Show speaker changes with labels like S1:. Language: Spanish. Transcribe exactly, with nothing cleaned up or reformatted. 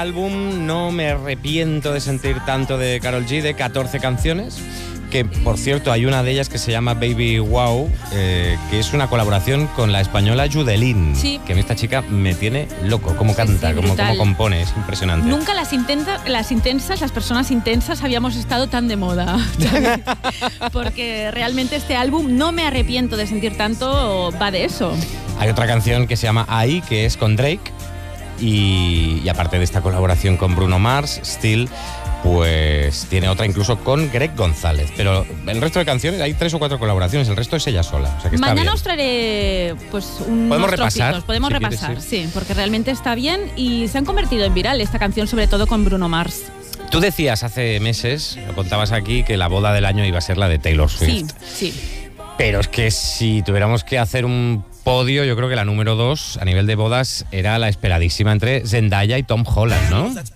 S1: álbum No me arrepiento de sentir tanto de Karol G, de catorce canciones, que por cierto hay una de ellas que se llama Baby Wow, eh, que es una colaboración con la española Yudelín,
S2: sí.
S1: que a mí esta chica me tiene loco, cómo canta,
S2: sí, sí,
S1: cómo, cómo compone, es impresionante.
S2: Nunca las, intenta, las intensas, las personas intensas habíamos estado tan de moda, porque realmente este álbum No me arrepiento de sentir tanto va de eso.
S1: Hay otra canción que se llama Ahí, que es con Drake, y, y aparte de esta colaboración con Bruno Mars, Still, pues tiene otra incluso con Greg González. Pero el resto de canciones, hay tres o cuatro colaboraciones, el resto es ella sola. O sea que está
S2: Mañana
S1: bien.
S2: os traeré pues unos
S1: ¿Podemos repasar?
S2: trocitos. Podemos
S1: Si
S2: repasar,
S1: quieres,
S2: sí, porque realmente está bien y se han convertido en viral esta canción, sobre todo con Bruno Mars.
S1: Tú decías hace meses, lo contabas aquí, que la boda del año iba a ser la de Taylor Swift.
S2: Sí, sí.
S1: Pero es que si tuviéramos que hacer un podio, yo creo que la número dos a nivel de bodas era la esperadísima entre Zendaya y Tom Holland, ¿no?